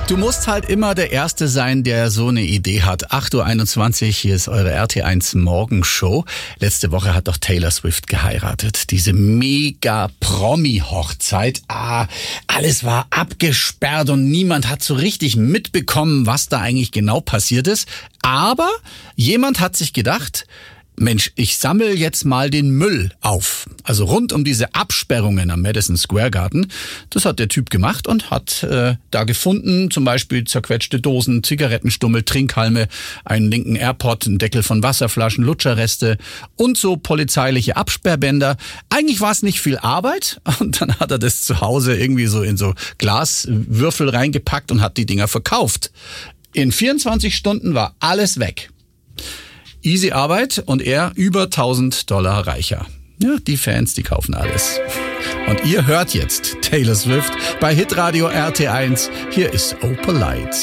Du musst halt immer der Erste sein, der so eine Idee hat. 8.21 Uhr, hier ist eure RT1 Morgenshow. Letzte Woche hat doch Taylor Swift geheiratet. Diese mega-Promi-Hochzeit. Alles war abgesperrt und niemand hat so richtig mitbekommen, was da eigentlich genau passiert ist. Aber jemand hat sich gedacht, Mensch, ich sammle jetzt mal den Müll auf. Also rund um diese Absperrungen am Madison Square Garden. Das hat der Typ gemacht und hat da gefunden, zum Beispiel zerquetschte Dosen, Zigarettenstummel, Trinkhalme, einen linken AirPod, einen Deckel von Wasserflaschen, Lutscherreste und so polizeiliche Absperrbänder. Eigentlich war es nicht viel Arbeit und dann hat er das zu Hause irgendwie so in so Glaswürfel reingepackt und hat die Dinger verkauft. In 24 Stunden war alles weg. Easy Arbeit und er über $1.000 reicher. Ja, die Fans, die kaufen alles. Und ihr hört jetzt Taylor Swift bei Hitradio RT1. Hier ist Opal Lights.